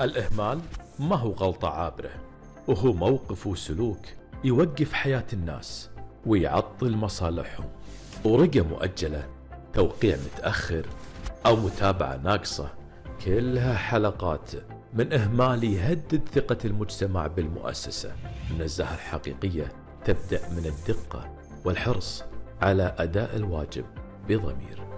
الإهمال ما هو غلطة عابرة، وهو موقف وسلوك يوقف حياة الناس ويعطل مصالحهم. ورقة مؤجلة، توقيع متأخر، أو متابعة ناقصة، كلها حلقات من إهمال يهدد ثقة المجتمع بالمؤسسة. النزاهة الحقيقية تبدأ من الدقة والحرص على أداء الواجب بضمير.